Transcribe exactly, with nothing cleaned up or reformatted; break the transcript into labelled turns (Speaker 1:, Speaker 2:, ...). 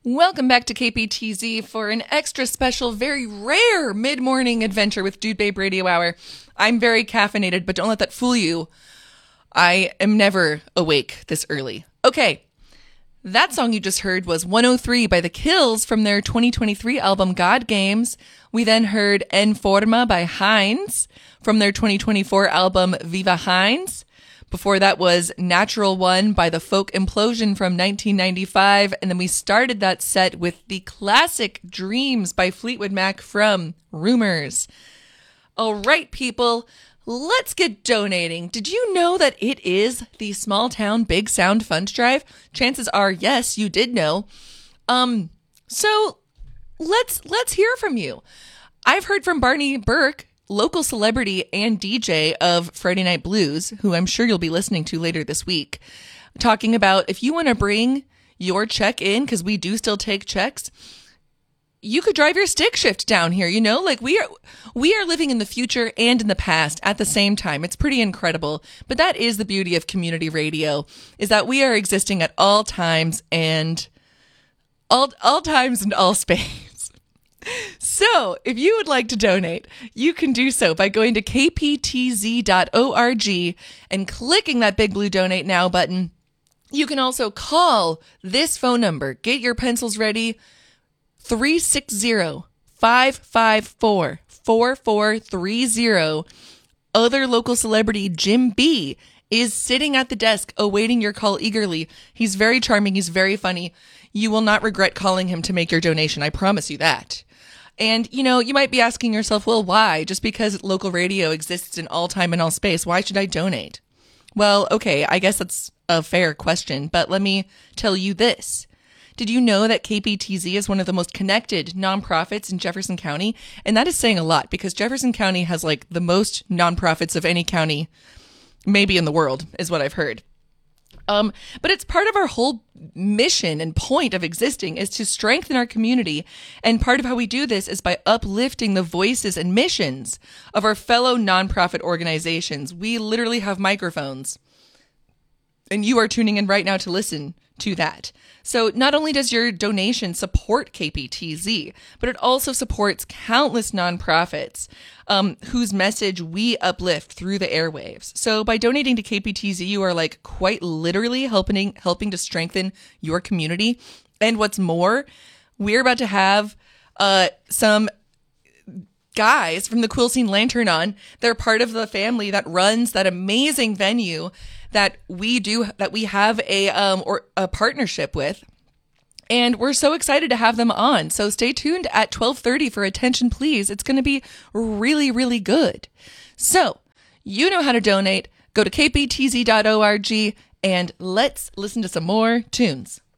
Speaker 1: Welcome back to K P T Z for an extra special, very rare mid-morning adventure with Dude Babe Radio Hour. I'm very caffeinated, but don't let that fool you. I am never awake this early. Okay, that song you just heard was one oh three by The Kills from their twenty twenty-three album God Games. We then heard En Forma by Heinz from their twenty twenty-four album Viva Heinz. Before that was Natural One by The Folk Implosion from nineteen ninety-five. And then we started that set with the classic Dreams by Fleetwood Mac from Rumors. All right, people, let's get donating. Did you know that it is the Small Town Big Sound Fund Drive? Chances are, yes, you did know. Um, so let's let's hear from you. I've heard from Barney Burke, local celebrity and D J of Friday Night Blues, who I'm sure you'll be listening to later this week, talking about if you want to bring your check in, because we do still take checks, you could drive your stick shift down here. You know, like we are, we are living in the future and in the past at the same time. It's pretty incredible. But that is the beauty of community radio, is that we are existing at all times and all, all times and all space. So, if you would like to donate, you can do so by going to k p t z dot org and clicking that big blue donate now button. You can also call this phone number. Get your pencils ready. three six zero, five five four, four four three zero. Other local celebrity Jim B is sitting at the desk awaiting your call eagerly. He's very charming. He's very funny. You will not regret calling him to make your donation. I promise you that. And, you know, you might be asking yourself, well, why? Just because local radio exists in all time and all space, why should I donate? Well, okay, I guess that's a fair question, but let me tell you this. Did you know that K P T Z is one of the most connected nonprofits in Jefferson County? And that is saying a lot, because Jefferson County has like the most nonprofits of any county, maybe in the world, is what I've heard. Um, but it's part of our whole mission and point of existing is to strengthen our community. And part of how we do this is by uplifting the voices and missions of our fellow nonprofit organizations. We literally have microphones, and you are tuning in right now to listen to that. So not only does your donation support K P T Z, but it also supports countless nonprofits um, whose message we uplift through the airwaves. So by donating to K P T Z, you are like quite literally helping helping to strengthen your community. And what's more, we're about to have uh, some guys from the Quilcene Lantern on. They're part of the family that runs that amazing venue that we do, that we have a um or a partnership with. And we're so excited to have them on. So stay tuned at twelve thirty for Attention Please. It's going to be really, really good. So you know how to donate. Go to k p t z dot org and let's listen to some more tunes.